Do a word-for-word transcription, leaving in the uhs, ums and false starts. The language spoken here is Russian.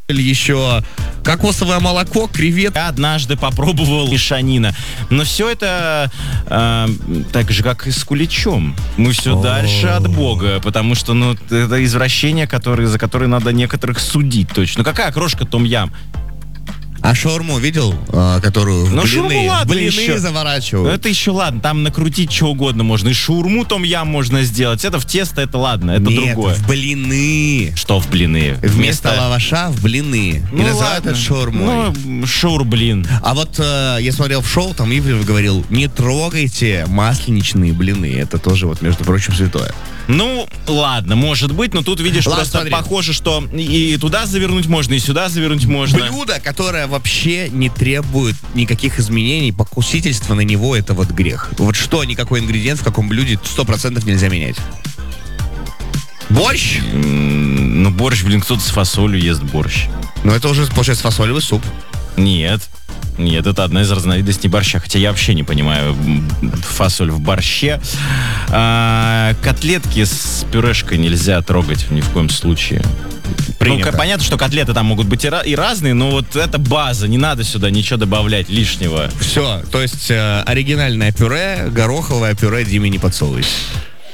еще кокосовое молоко, креветки. Я однажды попробовал мешанина. Но все это э, так же, как и с куличом. Мы все дальше от Бога. Потому что, ну, это извращение, которые, за которое надо некоторых судить точно. Ну, какая крошка том-ям? А шаурму видел, а, которую в ну, блины, шаурму, ладно, блины еще. заворачивают? Ну, это еще ладно, там накрутить что угодно можно. И шаурму том-ям можно сделать. Это в тесто, это ладно, это Нет, другое. в блины. Что в блины? Вместо, Вместо лаваша в блины. Ну, И называют ладно. это шаурмой. Ну, шаурблин. А вот э, я смотрел в шоу, там Ивлев говорил, не трогайте масленичные блины. Это тоже, вот, между прочим, святое. Ну, ладно, может быть, но тут, видишь, Ладно, просто смотри. похоже, что и туда завернуть можно, и сюда завернуть можно. Блюдо, которое вообще не требует никаких изменений, покусительство на него — это вот грех. Вот что, никакой ингредиент в каком блюде сто процентов нельзя менять? Борщ? М, Ну, борщ, блин, кто-то с фасолью ест борщ. Ну, это уже, получается, фасолевый суп. Нет. Нет, это одна из разновидностей борща, хотя я вообще не понимаю м, фасоль в борще. А, котлетки с пюрешкой нельзя трогать ни в коем случае. Принято. Ну, к- понятно, что котлеты там могут быть и, ra- и разные, но вот это база, не надо сюда ничего добавлять лишнего. Все, то есть э, оригинальное пюре, гороховое пюре Диме не подсовывай.